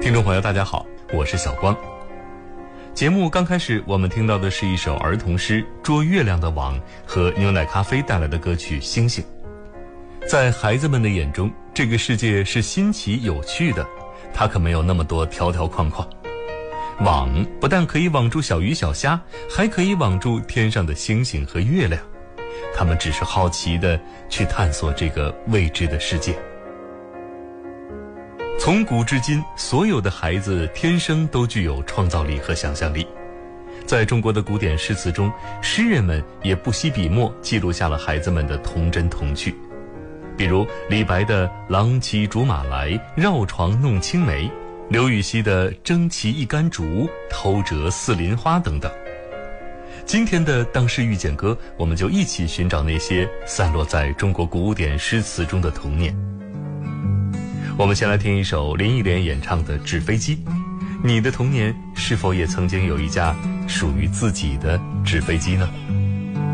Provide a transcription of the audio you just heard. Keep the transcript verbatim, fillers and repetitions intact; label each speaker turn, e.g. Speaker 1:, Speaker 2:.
Speaker 1: 听众朋友大家好，我是小光。节目刚开始我们听到的是一首儿童诗《捉月亮的网》和牛奶咖啡带来的歌曲《星星》。在孩子们的眼中，这个世界是新奇有趣的，它可没有那么多条条框框。网不但可以网住小鱼小虾，还可以网住天上的星星和月亮，他们只是好奇地去探索这个未知的世界。从古至今，所有的孩子天生都具有创造力和想象力。在中国的古典诗词中，诗人们也不惜笔墨记录下了孩子们的童真童趣。比如李白的“郎骑竹马来，绕床弄青梅”，刘禹锡的“争奇一竿竹，偷折四邻花”等等。今天的当诗遇见歌，我们就一起寻找那些散落在中国古典诗词中的童年。我们先来听一首林忆莲演唱的《纸飞机》。你的童年是否也曾经有一架属于自己的纸飞机呢？